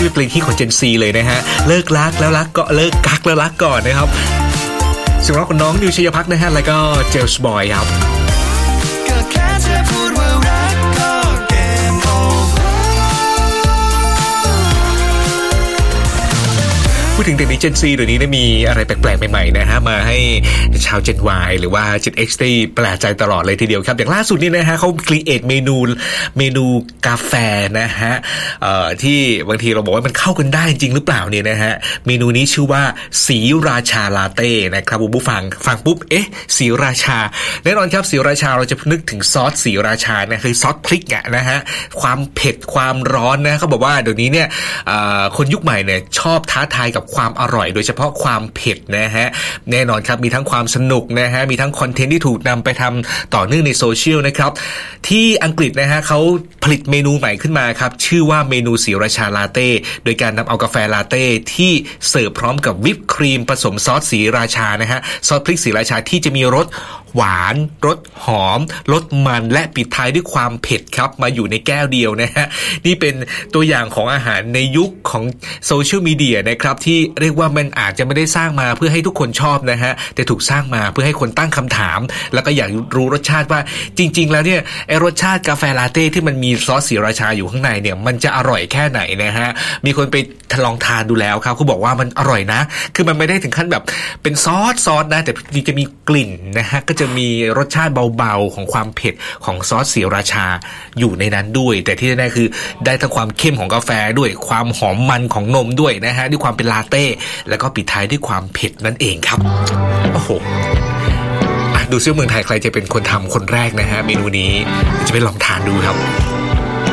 เป็นเพลงที่ของ Gen Z เลยนะฮะเลิกรักแล้วรักก็เลิกกักแล้วรักก่อนนะครับสำหรับน้องนิวชัยภักดิ์นะฮะแล้วก็เจลส์บอยครับพูดถึงเด็กนี้ Gen Z เดี๋ยวนี้ได้มีอะไรแปลกๆใหม่ๆนะฮะมาให้ชาว Gen Y หรือว่า Gen X ได้แปลกใจตลอดเลยทีเดียวครับอย่างล่าสุดนี่นะฮะเขาครีเอทเมนูกาแฟนะฮะที่บางทีเราบอกว่ามันเข้ากันได้จริงหรือเปล่าเนี่ยนะฮะเมนูนี้ชื่อว่าสีราชาลาเต้นะครับผู้ฟังปุ๊บสีราชาแน่นอนครับสีราชาเราจะนึกถึงซอสสีราชานะคือซอสพริกนะฮะความเผ็ดความร้อนนะเขาบอกว่าเดี๋ยวนี้เนี่ยคนยุคใหม่เนี่ยชอบท้าทายกับความอร่อยโดยเฉพาะความเผ็ดนะฮะแน่นอนครับมีทั้งความสนุกนะฮะมีทั้งคอนเทนต์ที่ถูกนำไปทำต่อเนื่องในโซเชียลนะครับที่อังกฤษนะฮะเขาผลิตเมนูใหม่ขึ้นมาครับชื่อว่าเมนูสีราชาลาเต้โดยการนำเอากาแฟลาเต้ที่เสิร์ฟพร้อมกับวิปครีมผสมซอสสีราชานะฮะซอสพริกสีราชาที่จะมีรสหวานรสหอมรสมันและปิดท้ายด้วยความเผ็ดครับมาอยู่ในแก้วเดียวนะฮะนี่เป็นตัวอย่างของอาหารในยุคของโซเชียลมีเดียนะครับที่เรียกว่ามันอาจจะไม่ได้สร้างมาเพื่อให้ทุกคนชอบนะฮะแต่ถูกสร้างมาเพื่อให้คนตั้งคำถามแล้วก็อยากรู้รสชาติว่าจริงๆแล้วเนี่ยไอ้รสชาติกาแฟลาเต้ที่มันมีซอสสีราชาอยู่ข้างในเนี่ยมันจะอร่อยแค่ไหนนะฮะมีคนไปลองทานดูแล้วครับเขาบอกว่ามันอร่อยนะคือมันไม่ได้ถึงขั้นแบบเป็นซอสนะแต่จะมีกลิ่นนะฮะก็จะมีรสชาติเบาๆของความเผ็ดของซอสสีราชาอยู่ในนั้นด้วยแต่ที่แน่ๆคือได้ทั้งความเข้มของกาแฟด้วยความหอมมันของนมด้วยนะฮะด้วยความเป็นลาเต้แล้วก็ปิดท้ายด้วยความเผ็ดนั่นเองครับโอ้โหดูซิว่าเมืองไทยใครจะเป็นคนทำคนแรกนะฮะเมนูนี้จะไปลองทานดูครับ